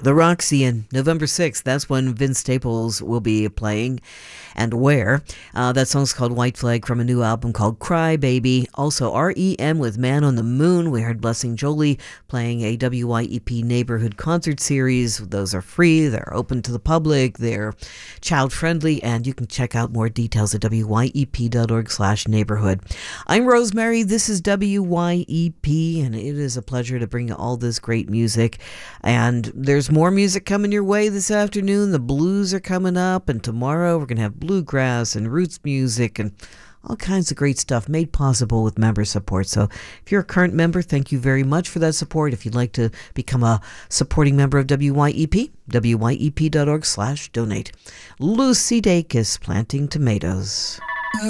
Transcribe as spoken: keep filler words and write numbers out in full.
The Roxy on November sixth, that's when Vince Staples will be playing and where. Uh, that song's called White Flag from a new album called Cry Baby. Also R E M with Man on the Moon. We heard Blessing Jolie playing a W Y E P neighborhood concert series. Those are free, they're open to the public, they're child friendly, and you can check out more details at W Y E P dot org slash neighborhood. I'm Rosemary, this is W Y E P, and it is a pleasure to bring you all this great music. And there's more music coming your way this afternoon. The blues are coming up, and tomorrow we're going to have bluegrass and roots music and all kinds of great stuff made possible with member support. So if you're a current member, thank you very much for that support. If you'd like to become a supporting member of W Y E P, W Y E P dot org slash donate. Lucy Dacus, Planting Tomatoes.